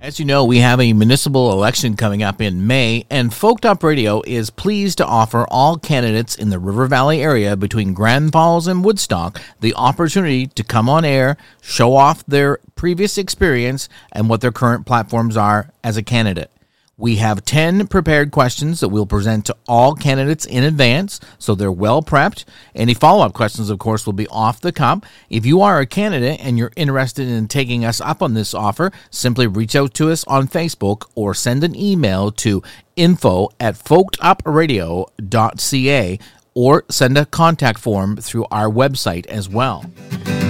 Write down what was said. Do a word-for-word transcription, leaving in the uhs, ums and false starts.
As you know, we have a municipal election coming up in May, and Folk Top Radio is pleased to offer all candidates in the River Valley area between Grand Falls and Woodstock the opportunity to come on air, show off their previous experience, and what their current platforms are as a candidate. We have ten prepared questions that we'll present to all candidates in advance, so they're well prepped. Any follow-up questions, of course, will be off the cup. If you are a candidate and you're interested in taking us up on this offer, simply reach out to us on Facebook or send an email to info at folkedupradio dot c a or send a contact form through our website as well.